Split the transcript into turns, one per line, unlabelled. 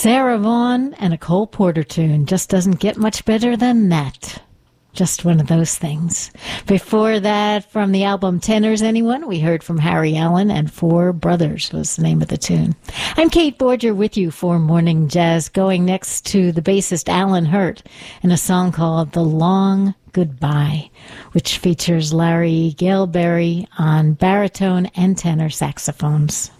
Sarah Vaughan and a Cole Porter tune. Just doesn't get much better than that. Just one of those things. Before that, from the album Tenors Anyone, we heard from Harry Allen, and Four Brothers was the name of the tune. I'm Kate Borger with you for Morning Jazz, going next to the bassist Alan Hurt in a song called The Long Goodbye, which features Larry Galeberry on baritone and tenor saxophones.